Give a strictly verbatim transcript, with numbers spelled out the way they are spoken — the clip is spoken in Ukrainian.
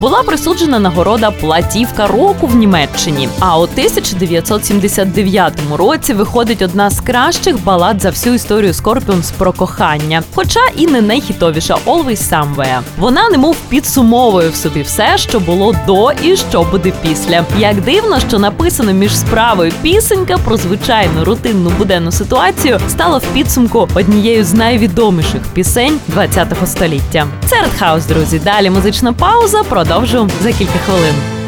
була присуджена нагорода «Платівка року» в Німеччині. А у тисяча дев'ятсот сімдесят дев'ятому році виходить одна з кращих балад за всю історію Scorpions про кохання. Хоча і не найхітовіша «Always Somewhere». Вона немов підсумовує в собі все, що було до і що буде після. Як дивно, що написана між справою пісенька про звичайну рутинну буденну ситуацію стала в підсумку однією з найвідоміших пісень ХХ століття. Це Red House, друзі. Далі музична пауза. Продовжу за кілька хвилин.